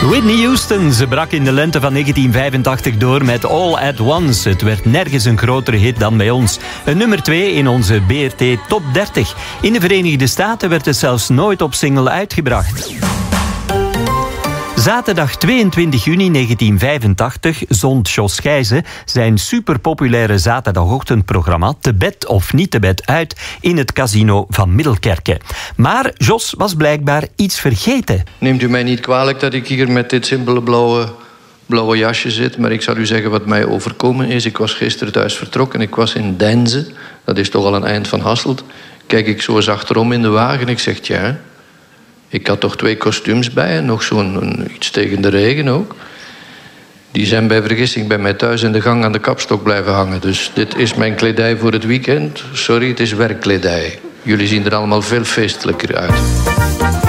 Whitney Houston, ze brak in de lente van 1985 door met All at Once. Het werd nergens een grotere hit dan bij ons. Een nummer 2 in onze BRT Top 30. In de Verenigde Staten werd het zelfs nooit op single uitgebracht. Zaterdag 22 juni 1985 zond Jos Gijzen zijn superpopulaire zaterdagochtendprogramma Te bed of niet te bed uit in het casino van Middelkerke. Maar Jos was blijkbaar iets vergeten. Neemt u mij niet kwalijk dat ik hier met dit simpele blauwe jasje zit, maar ik zal u zeggen wat mij overkomen is. Ik was gisteren thuis vertrokken, ik was in Deinze, dat is toch al een eind van Hasselt. Kijk ik zo eens achterom in de wagen, ik zeg ja... Ik had toch 2 kostuums bij en nog zo'n iets tegen de regen ook. Die zijn bij vergissing bij mij thuis in de gang aan de kapstok blijven hangen. Dus dit is mijn kledij voor het weekend. Sorry, het is werkkledij. Jullie zien er allemaal veel feestelijker uit.